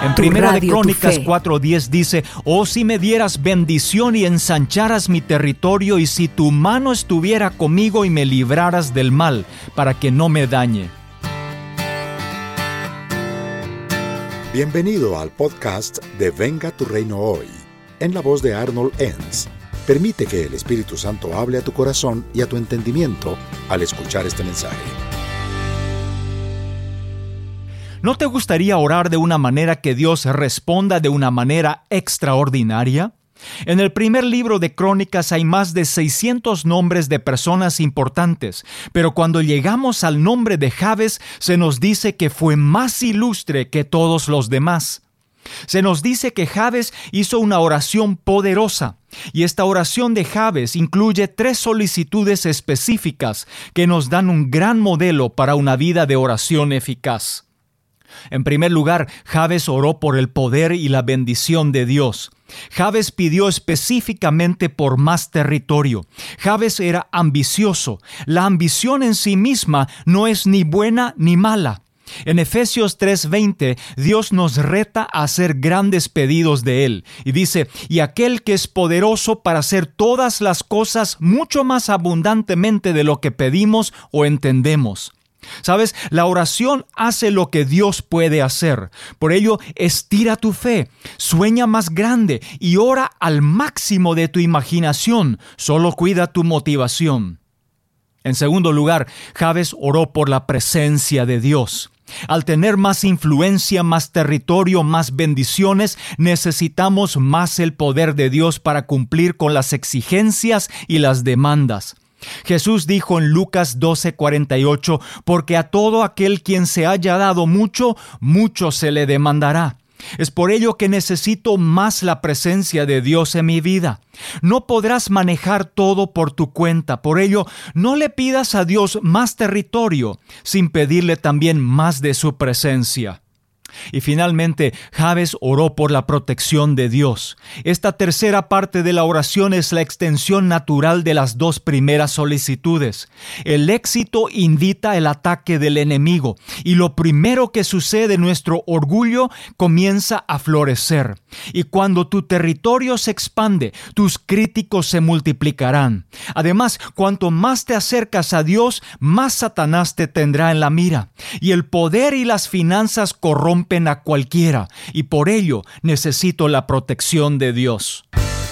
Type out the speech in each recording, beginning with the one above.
En Primera de Crónicas 4:10 dice: «Oh, si me dieras bendición y ensancharas mi territorio, y si tu mano estuviera conmigo y me libraras del mal, para que no me dañe». Bienvenido al podcast de Venga tu Reino Hoy, en la voz de Arnold Enns. Permite que el Espíritu Santo hable a tu corazón y a tu entendimiento al escuchar este mensaje. ¿No te gustaría orar de una manera que Dios responda de una manera extraordinaria? En el primer libro de Crónicas hay más de 600 nombres de personas importantes, pero cuando llegamos al nombre de Jabes, se nos dice que fue más ilustre que todos los demás. Se nos dice que Jabes hizo una oración poderosa, y esta oración de Jabes incluye 3 solicitudes específicas que nos dan un gran modelo para una vida de oración eficaz. En primer lugar, Jabes oró por el poder y la bendición de Dios. Jabes pidió específicamente por más territorio. Jabes era ambicioso. La ambición en sí misma no es ni buena ni mala. En Efesios 3:20, Dios nos reta a hacer grandes pedidos de Él. Y dice: «Y aquel que es poderoso para hacer todas las cosas mucho más abundantemente de lo que pedimos o entendemos». ¿Sabes? La oración hace lo que Dios puede hacer. Por ello, estira tu fe, sueña más grande y ora al máximo de tu imaginación. Solo cuida tu motivación. En segundo lugar, Jabes oró por la presencia de Dios. Al tener más influencia, más territorio, más bendiciones, necesitamos más el poder de Dios para cumplir con las exigencias y las demandas. Jesús dijo en Lucas 12:48, «Porque a todo aquel quien se haya dado mucho, mucho se le demandará». Es por ello que necesito más la presencia de Dios en mi vida. No podrás manejar todo por tu cuenta, por ello no le pidas a Dios más territorio sin pedirle también más de su presencia. Y finalmente, Jabes oró por la protección de Dios. Esta tercera parte de la oración es la extensión natural de las 2 primeras solicitudes. El éxito invita el ataque del enemigo, y lo primero que sucede, nuestro orgullo comienza a florecer. Y cuando tu territorio se expande, tus críticos se multiplicarán. Además, cuanto más te acercas a Dios, más Satanás te tendrá en la mira. Y el poder y las finanzas corrompen a cualquiera, y por ello necesito la protección de Dios.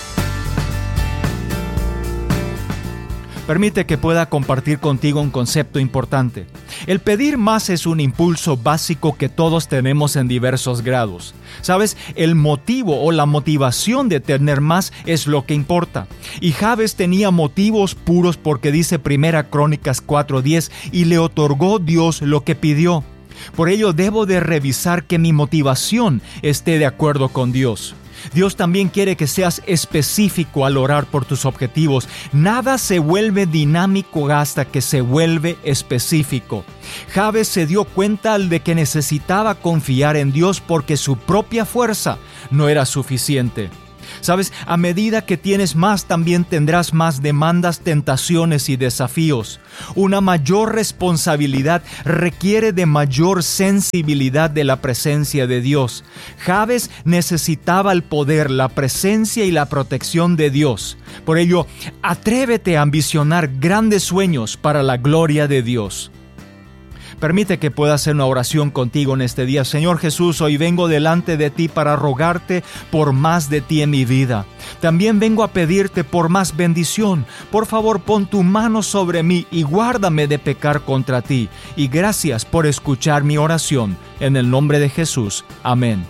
Permite que pueda compartir contigo un concepto importante. El pedir más es un impulso básico que todos tenemos en diversos grados. ¿Sabes? El motivo o la motivación de tener más es lo que importa. Y Jabes tenía motivos puros porque dice Primera Crónicas 4:10, «Y le otorgó Dios lo que pidió». Por ello debo de revisar que mi motivación esté de acuerdo con Dios. Dios también quiere que seas específico al orar por tus objetivos. Nada se vuelve dinámico hasta que se vuelve específico. Jabes se dio cuenta de que necesitaba confiar en Dios porque su propia fuerza no era suficiente. ¿Sabes? A medida que tienes más, también tendrás más demandas, tentaciones y desafíos. Una mayor responsabilidad requiere de mayor sensibilidad de la presencia de Dios. Jabes necesitaba el poder, la presencia y la protección de Dios. Por ello, atrévete a ambicionar grandes sueños para la gloria de Dios. Permite que pueda hacer una oración contigo en este día. Señor Jesús, hoy vengo delante de ti para rogarte por más de ti en mi vida. También vengo a pedirte por más bendición. Por favor, pon tu mano sobre mí y guárdame de pecar contra ti. Y gracias por escuchar mi oración. En el nombre de Jesús. Amén.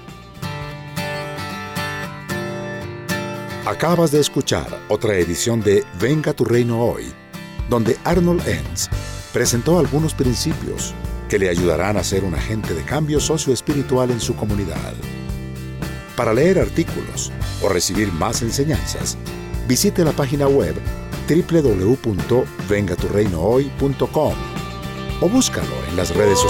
Acabas de escuchar otra edición de Venga tu Reino Hoy, donde Arnold Enns presentó algunos principios que le ayudarán a ser un agente de cambio socioespiritual en su comunidad. Para leer artículos o recibir más enseñanzas, visite la página web www.vengaturreinohoy.com o búscalo en las redes sociales.